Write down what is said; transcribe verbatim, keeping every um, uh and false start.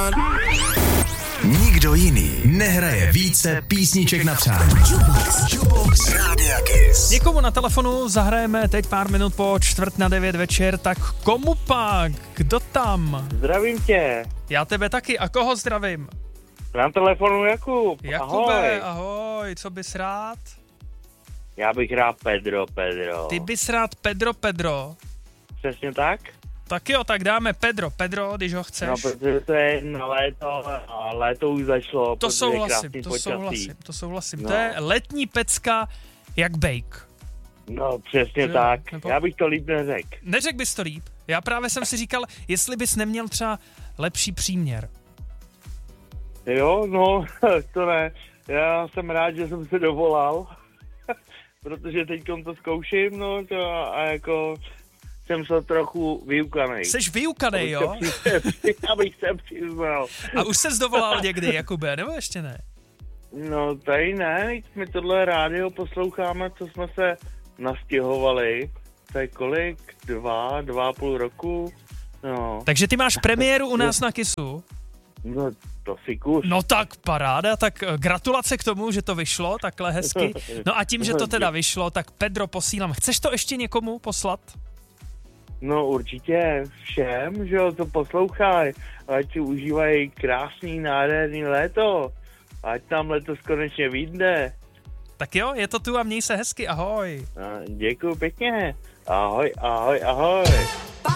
Nikdo jiný nehraje více písniček na přání. Jukebox, Jukebox Rádia Kiss. Někomu na telefonu zahrajeme teď pár minut po čtvrt na devět večer, tak komu pak? Kdo tam? Zdravím tě. Já tebe taky. A koho zdravím? Na telefonu Jakub. Jakube, Ahoj. ahoj. Co bys rád? Já bych rád Pedro, Pedro. Ty bys rád Pedro, Pedro. Přesně tak? Tak jo, tak dáme Pedro, Pedro, když ho chceš. No, protože to je na léto a léto už začalo. To souhlasím, to počasí. souhlasím, to souhlasím. No. To je letní pecka jak bake. No, přesně Že- tak. nebo- Já bych to líp neřekl. Neřekl bys to líp. Já právě jsem si říkal, jestli bys neměl třeba lepší příměr. Jo, no, to ne. Já jsem rád, že jsem se dovolal, protože teď to zkouším, no, to a, a jako jsem se trochu vyukanej. Jseš vyukanej, jo? Abych se přiznal. A už ses dovolal někdy, Jakube, nebo ještě ne? No, tady ne, my tohle rádio posloucháme, co jsme se nastěhovali. To je kolik? Dva, dva a půl roku? No, Takže ty máš premiéru u nás na Kissu. no to si kus. No tak paráda, tak eh, gratulace k tomu, že to vyšlo takhle hezky. No a tím, že to teda vyšlo, tak Pedro posílám. Chceš to ještě někomu poslat? No určitě všem, že jo, to poslouchají, ať si užívají krásný, nádherný léto, ať tam letos konečně vyjde. Tak jo, je to tu a měj se hezky, ahoj. No, děkuju pěkně, ahoj, ahoj, ahoj.